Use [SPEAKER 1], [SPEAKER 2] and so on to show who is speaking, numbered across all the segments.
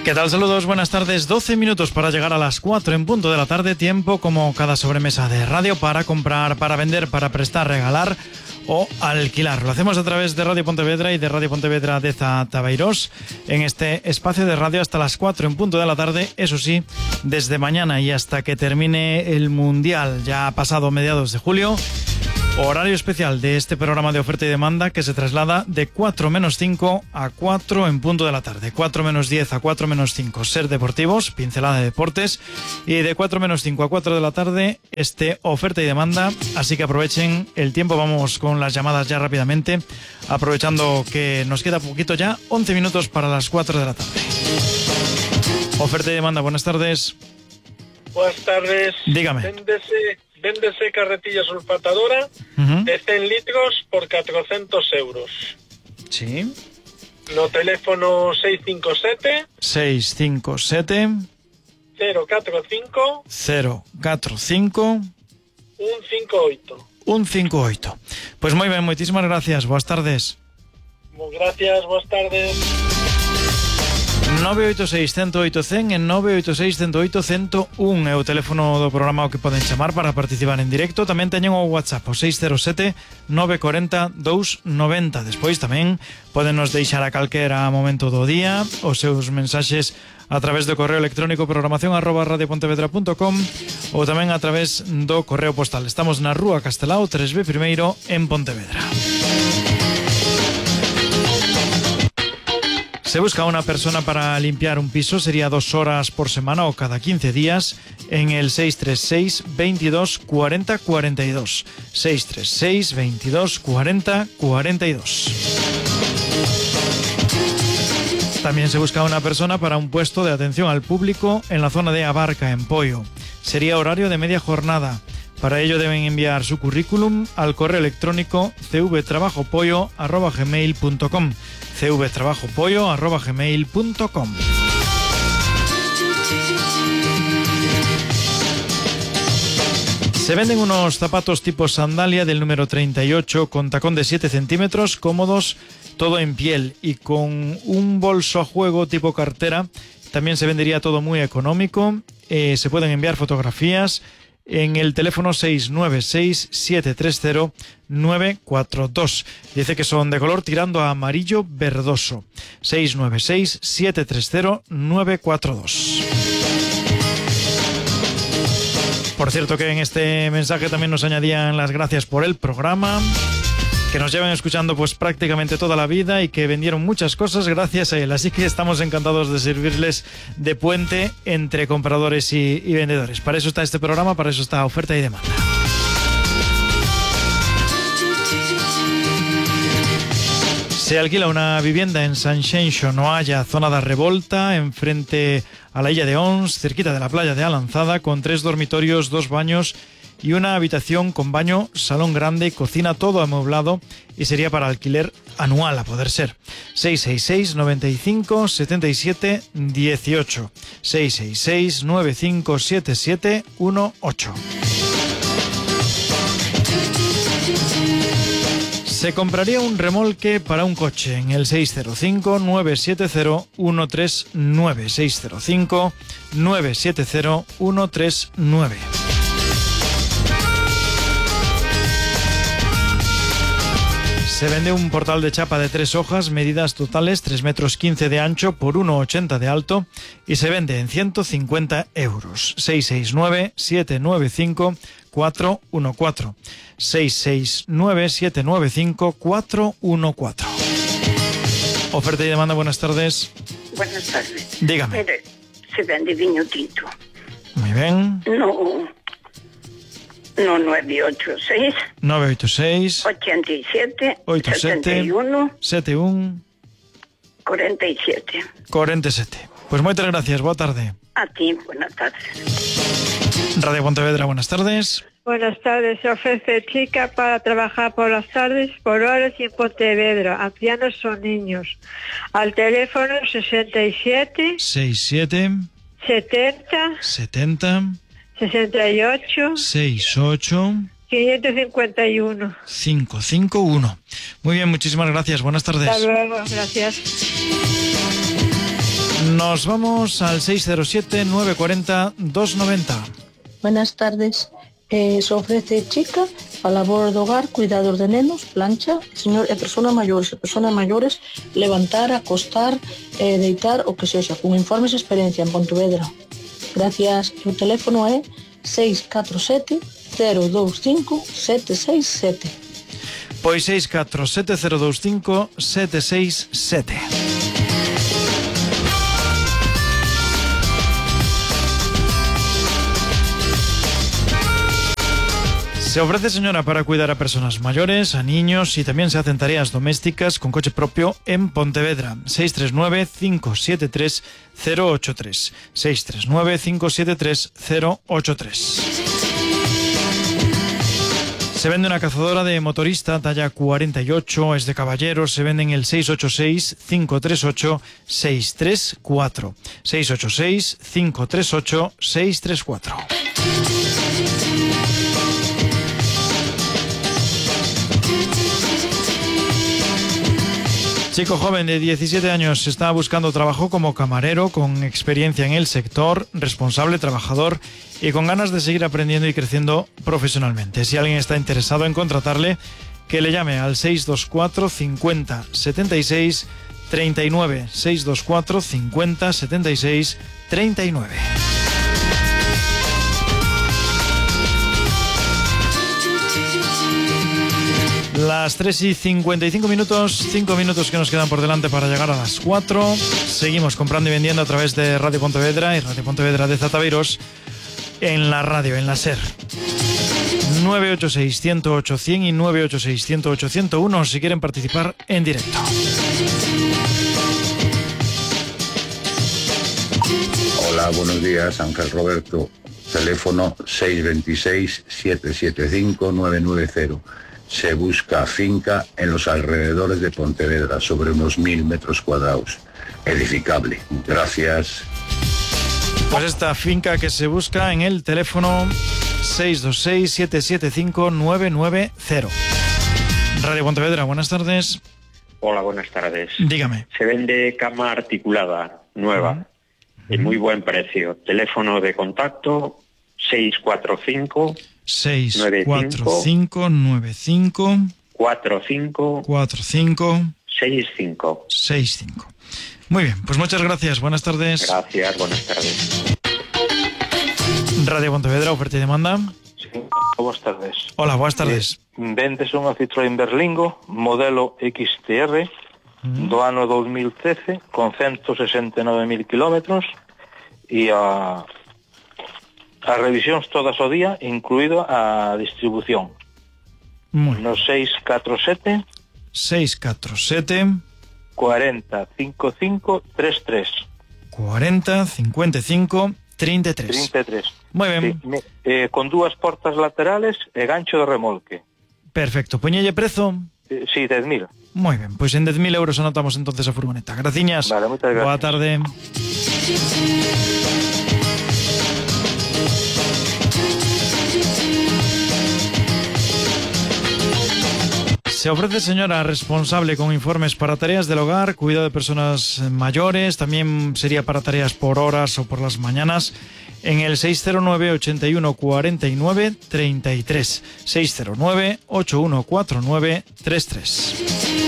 [SPEAKER 1] ¿Qué tal? Saludos, buenas tardes. 12 minutos para llegar a las 4 en punto de la tarde. Tiempo como cada sobremesa de radio para comprar, para vender, para prestar, regalar o alquilar. Lo hacemos a través de Radio Pontevedra y de Radio Pontevedra de Tabeiros en este espacio de radio hasta las 4 en punto de la tarde. Eso sí, desde mañana y hasta que termine el Mundial, ya ha pasado mediados de julio. Horario especial de este programa de oferta y demanda que se traslada de 4 menos 5 a 4 en punto de la tarde. 4 menos 10 a 4 menos 5, Ser Deportivos, pincelada de deportes. Y de 4 menos 5 a 4 de la tarde, oferta y demanda. Así que aprovechen el tiempo. Vamos con las llamadas ya rápidamente. Aprovechando que nos queda poquito ya, 11 minutos para las 4 de la tarde. Oferta y demanda, buenas tardes.
[SPEAKER 2] Buenas tardes.
[SPEAKER 1] Dígame.
[SPEAKER 2] Véndese carretilla sulfatadora de 100 litros por 400 euros.
[SPEAKER 1] Sí.
[SPEAKER 2] No teléfono 657 045
[SPEAKER 1] 158. 158. Pues muy bien, muchísimas gracias. Buenas tardes.
[SPEAKER 2] Gracias, buenas tardes.
[SPEAKER 1] 986-108-100 en 986-108-101 é o teléfono do programa ao que poden chamar para participar en directo. Tamén teñen o WhatsApp, o 607-940-290. Despois tamén poden nos deixar a calquera momento do día os seus mensaxes a través do correo electrónico programación@radiopontevedra.com ou tamén a través do correo postal. Estamos na Rúa Castelao 3B Primeiro en Pontevedra. Se busca una persona para limpiar un piso, sería 2 horas por semana o cada 15 días en el 636 22 40 42. 636 22 40 42. También se busca una persona para un puesto de atención al público en la zona de Abarca, en Poio. Sería horario de media jornada. Para ello deben enviar su currículum al correo electrónico cvtrabajopoio@gmail.com. cvtrabajopoio@gmail.com. Se venden unos zapatos tipo sandalia del número 38 con tacón de 7 centímetros, cómodos, todo en piel y con un bolso a juego tipo cartera. También se vendería todo muy económico. Se pueden enviar fotografías en el teléfono 696-730-942. Dice que son de color tirando a amarillo verdoso. 696-730-942. Por cierto que en este mensaje también nos añadían las gracias por el programa, que nos llevan escuchando pues prácticamente toda la vida y que vendieron muchas cosas gracias a él. Así que estamos encantados de servirles de puente entre compradores y vendedores. Para eso está este programa, para eso está oferta y demanda. Se alquila una vivienda en Sanxenxo, Noalla, zona da Revolta, enfrente a la Illa de Ons, cerquita de la playa de Alanzada, con 3 dormitorios, 2 baños y una habitación con baño, salón grande, cocina, todo amueblado, y sería para alquiler anual a poder ser. 666 95 77 18. 666 9577 18. Se compraría un remolque para un coche en el 605 970 139. 605 970 139. Se vende un portal de chapa de 3 hojas, medidas totales 3,15 metros de ancho por 1,80 de alto, y se vende en 150 euros. 669-795-414. 669-795-414. Oferta y demanda, buenas tardes.
[SPEAKER 3] Buenas tardes.
[SPEAKER 1] Dígame.
[SPEAKER 3] Mire, se vende viño tinto.
[SPEAKER 1] Muy bien.
[SPEAKER 3] No 986 87 71
[SPEAKER 1] 47. Pues muchas gracias, buena tarde.
[SPEAKER 3] A ti, buenas tardes.
[SPEAKER 1] Radio Pontevedra, buenas tardes.
[SPEAKER 4] Buenas tardes, se ofrece chica para trabajar por las tardes, por horas y en Pontevedra, ancianos o niños. Al teléfono 67
[SPEAKER 1] 70
[SPEAKER 4] 68 551.
[SPEAKER 1] 551. Muy bien, muchísimas gracias. Buenas tardes.
[SPEAKER 4] Hasta luego, gracias.
[SPEAKER 1] Nos vamos al 607-940-290.
[SPEAKER 5] Buenas tardes. Se ofrece chica a labor do hogar, cuidados de nenos, plancha, personas maiores, levantar, acostar, deitar, o que sexa, con informes de experiencia en Pontevedra. Gracias. O teléfono é 647-025-767.
[SPEAKER 1] Pois 647-025-767. Se ofrece, señora, para cuidar a personas mayores, a niños, y también se hacen tareas domésticas con coche propio en Pontevedra. 639-573-083. 639-573-083. Se vende una cazadora de motorista talla 48, es de caballeros, se vende en el 686-538-634. 686-538-634. Chico joven de 17 años está buscando trabajo como camarero, con experiencia en el sector, responsable, trabajador y con ganas de seguir aprendiendo y creciendo profesionalmente. Si alguien está interesado en contratarle, que le llame al 624 50 76 39. 624 50 76 39. Las 3:55 minutos, 5 minutos que nos quedan por delante para llegar a las 4. Seguimos comprando y vendiendo a través de Radio Pontevedra y Radio Pontevedra de Zataviros en la radio, en la SER. 986-108-100 y 986-108-101 si quieren participar en directo.
[SPEAKER 6] Hola, buenos días, Ángel Roberto. Teléfono 626-775-990. Se busca finca en los alrededores de Pontevedra, sobre unos 1000 metros cuadrados. Edificable. Gracias.
[SPEAKER 1] Pues esta finca que se busca en el teléfono 626-775-990. Radio Pontevedra, buenas tardes.
[SPEAKER 7] Hola, buenas tardes.
[SPEAKER 1] Dígame.
[SPEAKER 7] Se vende cama articulada, nueva, en muy buen precio. Teléfono de contacto 645
[SPEAKER 1] 64595
[SPEAKER 7] 45
[SPEAKER 1] 65.
[SPEAKER 7] 65.
[SPEAKER 1] Muy bien, pues muchas gracias. Buenas tardes.
[SPEAKER 7] Gracias, buenas tardes.
[SPEAKER 1] Radio Pontevedra, oferta y demanda.
[SPEAKER 8] Sí, buenas tardes.
[SPEAKER 1] Hola, buenas tardes.
[SPEAKER 8] Vendes unha Citroën Berlingo, modelo XTR, do ano 2013, con 169.000 kilómetros, e as revisións todas o día, incluído a distribución. No 647 40 55 33.
[SPEAKER 1] 40 55 33. Moi ben.
[SPEAKER 8] Sí, con dúas portas laterales e gancho de remolque.
[SPEAKER 1] Perfecto. Poñelle prezo?
[SPEAKER 8] Sí, 10.000.
[SPEAKER 1] Moi ben, pois en 10.000 euros anotamos entonces a furgoneta. Graciñas.
[SPEAKER 8] Vale, moitas gracias.
[SPEAKER 1] Boa tarde. Se ofrece, señora, responsable con informes para tareas del hogar, cuidado de personas mayores, también sería para tareas por horas o por las mañanas, en el 609 81 49 33. 609 8149 33.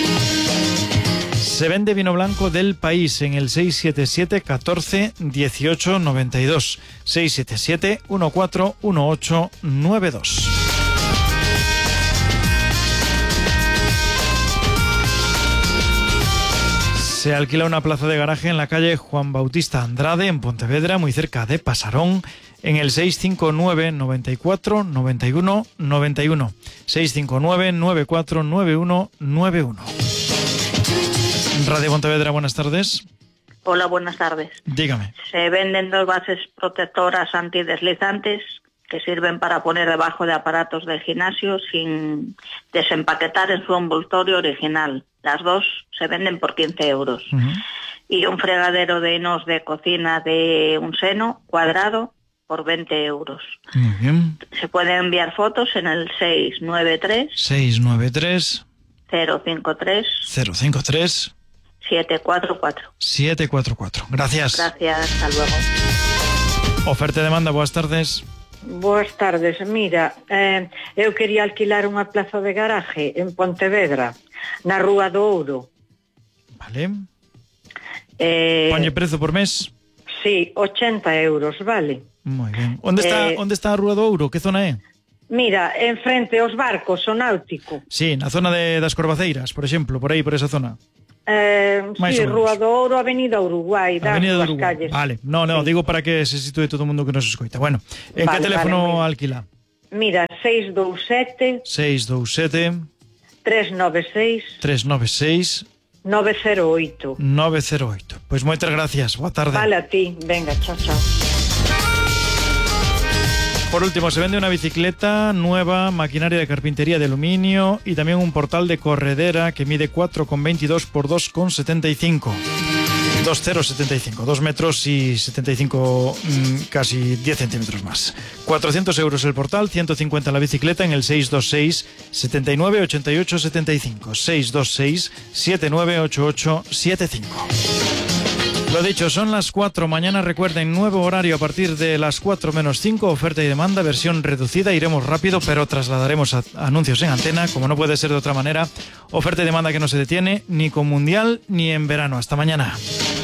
[SPEAKER 1] Se vende vino blanco del país en el 677 14 18 92. 677 14 18 92. Se alquila una plaza de garaje en la calle Juan Bautista Andrade, en Pontevedra, muy cerca de Pasarón, en el 659 94 91 91. 659 94 91 91. Radio Pontevedra, buenas tardes.
[SPEAKER 9] Hola, buenas tardes.
[SPEAKER 1] Dígame.
[SPEAKER 9] Se venden 2 bases protectoras antideslizantes que sirven para poner debajo de aparatos del gimnasio sin desempaquetar en su envoltorio original. Las 2 se venden por 15 euros. Y un fregadero de hinos de cocina de un seno cuadrado por 20 euros.
[SPEAKER 1] Muy bien.
[SPEAKER 9] Se pueden enviar fotos en el 693
[SPEAKER 1] 693
[SPEAKER 9] 053
[SPEAKER 1] 053
[SPEAKER 9] 744.
[SPEAKER 1] 744. Gracias.
[SPEAKER 9] Gracias, hasta luego.
[SPEAKER 1] Oferta e demanda, boas tardes.
[SPEAKER 4] Boas tardes, mira, eu quería alquilar unha plaza de garaje en Pontevedra, na Rúa do Ouro.
[SPEAKER 1] Vale. Ponlle prezo por mes?
[SPEAKER 4] Sí, 80 euros, vale.
[SPEAKER 1] Moi ben. Onde está a Rúa do Ouro? Que zona é?
[SPEAKER 4] Mira, enfrente aos barcos, o náutico.
[SPEAKER 1] Sí, na zona das Corvaceiras, por exemplo, por aí, por esa zona.
[SPEAKER 4] Sí, Rúa do Ouro, Avenida Uruguai, das dúas calles.
[SPEAKER 1] Vale, no, sí. Digo para que se sitúe todo o mundo que nos escoita. Bueno, en que teléfono alquila?
[SPEAKER 4] Mira, 627 396 908.
[SPEAKER 1] Pois moitas gracias, boa tarde.
[SPEAKER 4] Vale a ti, venga, chao.
[SPEAKER 1] Por último, se vende una bicicleta nueva, maquinaria de carpintería de aluminio y también un portal de corredera que mide 4,22 por 2,75. 2,075, 2 metros y 75, casi 10 centímetros más. 400 euros el portal, 150 la bicicleta en el 626 79 88 75. 626 79 88 75. Lo dicho, son las 4. Mañana recuerden, nuevo horario a partir de las 4 menos 5. Oferta y demanda, versión reducida. Iremos rápido, pero trasladaremos anuncios en antena, como no puede ser de otra manera. Oferta y demanda que no se detiene, ni con Mundial, ni en verano. Hasta mañana.